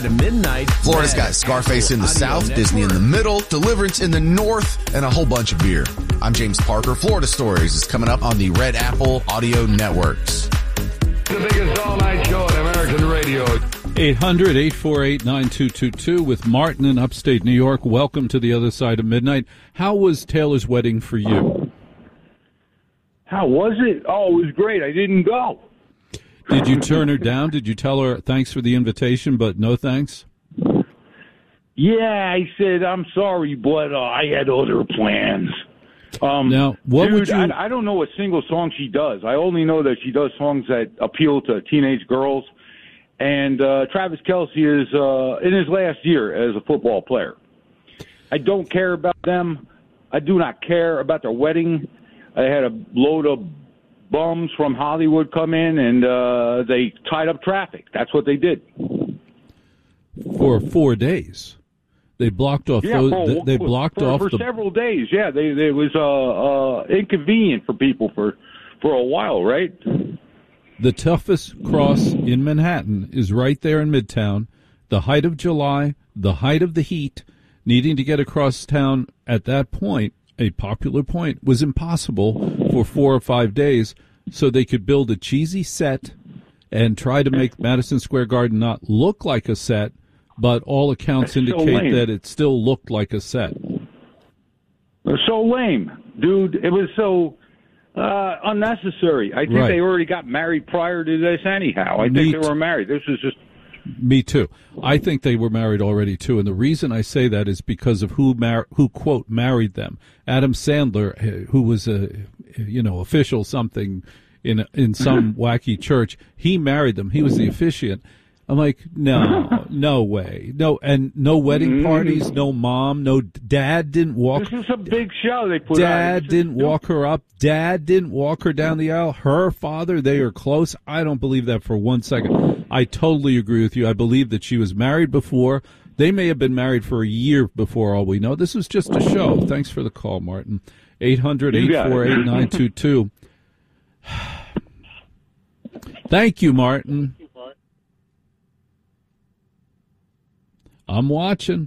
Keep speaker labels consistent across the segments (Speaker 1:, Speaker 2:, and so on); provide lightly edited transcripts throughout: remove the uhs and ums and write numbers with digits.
Speaker 1: At midnight,
Speaker 2: Florida's got Scarface in the south, Disney in the middle, Deliverance in the north, and a whole bunch of beer. I'm James Parker. Florida Stories is coming up on the Red Apple Audio Networks.
Speaker 3: The biggest all-night show on American radio.
Speaker 4: 800-848-9222 with Martin in upstate New York. Welcome to the other side of midnight. How was Taylor's wedding for you?
Speaker 5: How was it? Oh, it was great. I didn't go.
Speaker 4: Did you turn her down? Did you tell her thanks for the invitation, but no thanks?
Speaker 5: Yeah, I said, I'm sorry, but I had other plans.
Speaker 4: Now, what
Speaker 5: dude,
Speaker 4: would you...
Speaker 5: I don't know a single song she does. I only know that she does songs that appeal to teenage girls. And Travis Kelce is in his last year as a football player. I don't care about them. I do not care about their wedding. I had a load of bums from Hollywood come in, and they tied up traffic. That's what they did.
Speaker 4: For 4 days. They blocked off.
Speaker 5: Yeah, for several days. Yeah, it was inconvenient for people for a while, right?
Speaker 4: The toughest cross in Manhattan is right there in Midtown. The height of July, the height of the heat, needing to get across town at that point, a popular point, was impossible for 4 or 5 days. So they could build a cheesy set and try to make Madison Square Garden not look like a set, but all accounts indicate that it still looked like a set.
Speaker 5: It was so lame, dude. It was so unnecessary. I think they already got married prior to this anyhow. I think they were married. This was just...
Speaker 4: Me too. I think they were married already too, and the reason I say that is because of who quote married them. Adam Sandler, who was a official something in some wacky church, he married them. He was the officiant. I'm like, no way, no, and no wedding parties, no mom, no dad didn't walk.
Speaker 5: This is a big show they put.
Speaker 4: Dad didn't walk her up. Dad didn't walk her down the aisle. Her father, they are close. I don't believe that for 1 second. I totally agree with you. I believe that she was married before. They may have been married for a year before all we know. This was just a show. Thanks for the call, Martin. 800-848-9222. Thank you, Martin. I'm watching.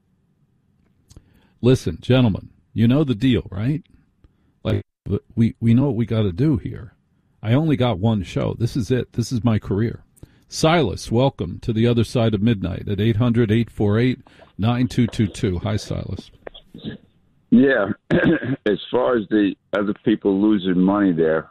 Speaker 4: Listen, gentlemen, you know the deal, right? Like, we know what we got to do here. I only got one show. This is it. This is my career. Silas, welcome to the other side of midnight at 800-848-9222. Hi, Silas.
Speaker 6: Yeah, as far as the other people losing money there,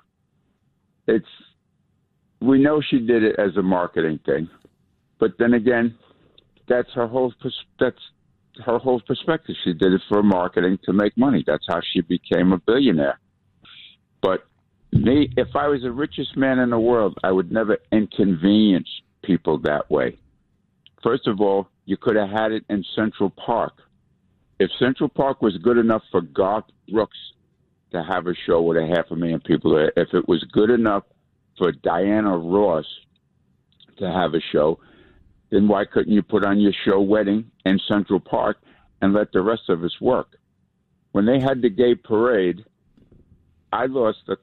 Speaker 6: we know she did it as a marketing thing, but then again, that's her whole perspective. She did it for marketing to make money. That's how she became a billionaire. But me, if I was the richest man in the world, I would never inconvenience people that way. First of all, you could have had it in Central Park. If Central Park was good enough for Garth Brooks to have a show with 500,000 people there, if it was good enough for Diana Ross to have a show, then why couldn't you put on your show Wedding in Central Park and let the rest of us work? When they had the gay parade, I lost